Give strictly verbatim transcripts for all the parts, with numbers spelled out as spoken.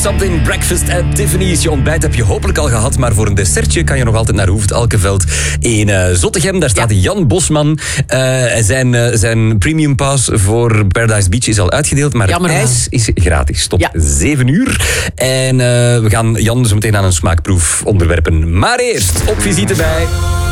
Something, breakfast at Tiffany's. Je ontbijt heb je hopelijk al gehad, maar voor een dessertje kan je nog altijd naar Hoeft Alkeveld in uh, Zottegem. Daar staat ja. Jan Bosman. Uh, zijn, uh, zijn premium pass voor Paradise Beach is al uitgedeeld, maar Jammer, het ijs is gratis tot ja. zeven uur. En uh, we gaan Jan zo meteen aan een smaakproef onderwerpen. Maar eerst op visite bij...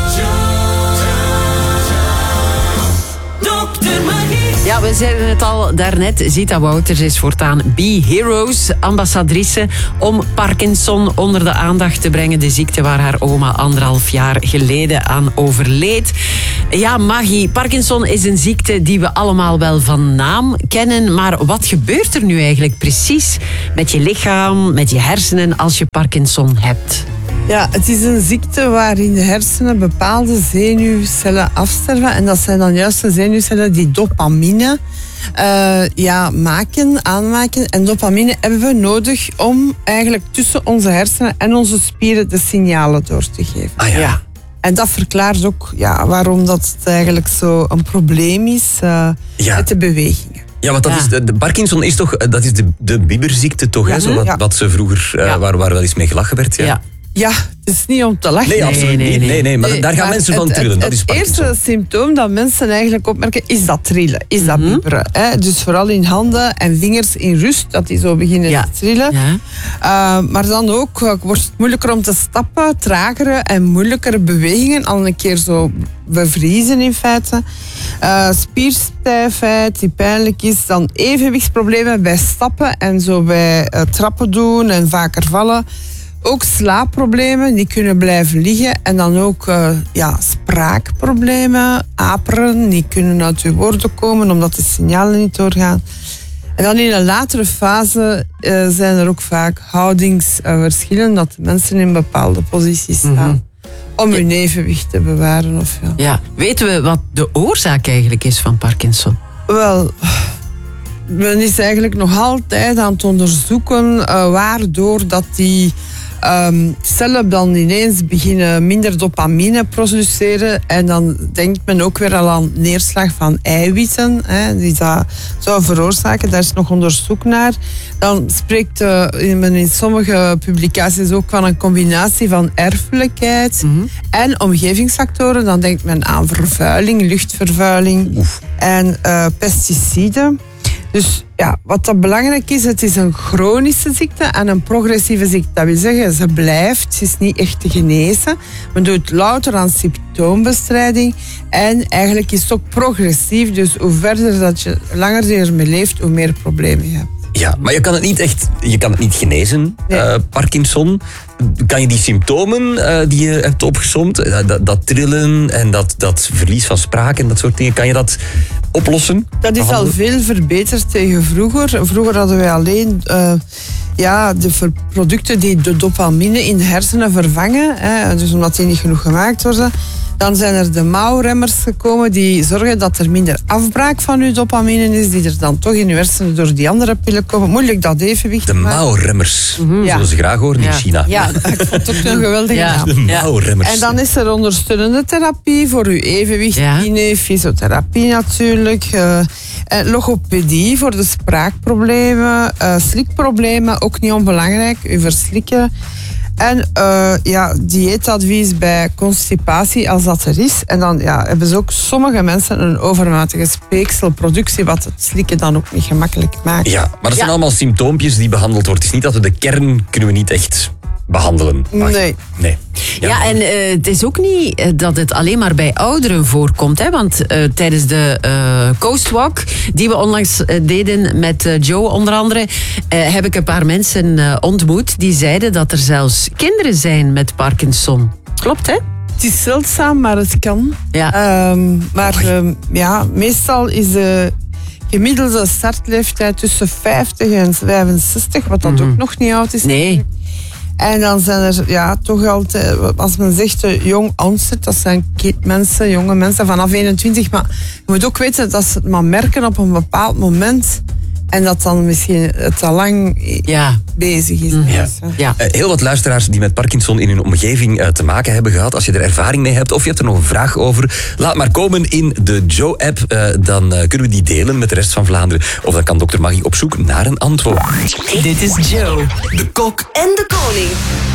Ja, we zeiden het al daarnet. Zita Wouters is voortaan Be Heroes, ambassadrice om Parkinson onder de aandacht te brengen. De ziekte waar haar oma anderhalf jaar geleden aan overleed. Ja, Maggie, Parkinson is een ziekte die we allemaal wel van naam kennen. Maar wat gebeurt er nu eigenlijk precies met je lichaam, met je hersenen als je Parkinson hebt? Ja, het is een ziekte waarin de hersenen bepaalde zenuwcellen afsterven. En dat zijn dan juist de zenuwcellen die dopamine uh, ja, maken, aanmaken. En dopamine hebben we nodig om eigenlijk tussen onze hersenen en onze spieren de signalen door te geven. Ah ja. ja. En dat verklaart ook ja, waarom dat eigenlijk zo een probleem is uh, ja. met de bewegingen. Ja, want dat ja. is de, de Parkinson is toch, dat is de, de bibberziekte toch, ja, hè? Zo wat, ja. wat ze vroeger, uh, ja. waar, waar wel eens mee gelachen werd. Ja. ja. Ja, het is niet om te lachen. Nee, absoluut nee, nee, niet. Nee, nee, maar nee, daar gaan maar mensen van het, trillen. Dat het, is Parkinson. Het eerste symptoom dat mensen eigenlijk opmerken is dat trillen, is dat Mm-hmm. bibberen. Hè? Dus vooral in handen en vingers in rust, dat die zo beginnen ja. te trillen. Ja. Uh, maar dan ook uh, wordt het moeilijker om te stappen, tragere en moeilijkere bewegingen. Al een keer zo bevriezen in feite. Uh, spierstijfheid die pijnlijk is. Dan evenwichtsproblemen bij stappen en zo bij uh, trappen doen en vaker vallen. Ook slaapproblemen, die kunnen blijven liggen. En dan ook uh, ja, spraakproblemen, aperen, die kunnen uit uw woorden komen omdat de signalen niet doorgaan. En dan in een latere fase uh, zijn er ook vaak houdingsverschillen, dat de mensen in bepaalde posities staan. Mm-hmm. Om hun evenwicht te bewaren. Of, ja. Ja. Weten we wat de oorzaak eigenlijk is van Parkinson? Wel... Men is eigenlijk nog altijd aan het onderzoeken uh, waardoor dat die um, cellen dan ineens beginnen minder dopamine produceren. En dan denkt men ook weer al aan neerslag van eiwitten, hè, die dat zou veroorzaken. Daar is nog onderzoek naar. Dan spreekt uh, men in sommige publicaties ook van een combinatie van erfelijkheid mm-hmm. en omgevingsfactoren. Dan denkt men aan vervuiling, luchtvervuiling Oef. en uh, pesticiden. Dus ja, wat dat belangrijk is, het is een chronische ziekte en een progressieve ziekte. Dat wil zeggen, ze blijft, ze is niet echt te genezen. Men doet louter aan symptoombestrijding en eigenlijk is het ook progressief. Dus hoe verder dat je, langer je ermee leeft, hoe meer problemen je hebt. Ja, maar je kan het niet echt, je kan het niet genezen, nee. uh, Parkinson. Kan je die symptomen uh, die je hebt opgesomd, uh, dat, dat trillen en dat, dat verlies van spraak en dat soort dingen, kan je dat oplossen? Dat is al veel verbeterd tegen vroeger. Vroeger hadden wij alleen uh, ja, de producten die de dopamine in de hersenen vervangen, hè, dus omdat die niet genoeg gemaakt worden. Dan zijn er de mouwremmers gekomen die zorgen dat er minder afbraak van uw dopamine is, die er dan toch in uw hersenen door die andere pillen komen. Moeilijk dat evenwicht. De mouwremmers, mm-hmm. zoals ze graag horen ja. in China. Ja, ik vond het ook een geweldige ja. naam. De mouwremmers. En dan is er ondersteunende therapie voor uw evenwicht, ja. kine, fysiotherapie natuurlijk, uh, en logopedie voor de spraakproblemen, uh, slikproblemen, ook niet onbelangrijk, uw verslikken. En uh, ja, dieetadvies bij constipatie als dat er is. En dan ja, hebben ze ook sommige mensen een overmatige speekselproductie, wat het slikken dan ook niet gemakkelijk maakt. Ja, maar dat zijn ja. allemaal symptoompjes die behandeld worden. Het is niet dat we de kern kunnen we niet echt behandelen. Nee. nee. Ja, ja en uh, het is ook niet uh, dat het alleen maar bij ouderen voorkomt. Hè? Want uh, tijdens de uh, Coastwalk, die we onlangs uh, deden met uh, Joe onder andere, uh, heb ik een paar mensen uh, ontmoet die zeiden dat er zelfs kinderen zijn met Parkinson. Klopt, hè? Het is zeldzaam, maar het kan. Ja. Um, maar um, ja, meestal is de gemiddelde startleeftijd tussen vijftig en vijfenzestig, wat dat mm-hmm. ook nog niet oud is. Nee. En dan zijn er ja, toch altijd, als men zegt uh, jong onset, dat zijn mensen, jonge mensen vanaf eenentwintig. Maar je moet ook weten dat ze het maar merken op een bepaald moment En dat dan misschien het al lang Ja. bezig is. Mm-hmm. Ja. Dus, hè. Ja. Uh, heel wat luisteraars die met Parkinson in hun omgeving uh, te maken hebben gehad. Als je er ervaring mee hebt of je hebt er nog een vraag over, laat maar komen in de Joe-app. Uh, dan uh, kunnen we die delen met de rest van Vlaanderen. Of dan kan dokter Maggie op zoek naar een antwoord. Dit is Joe. De kok En de koning.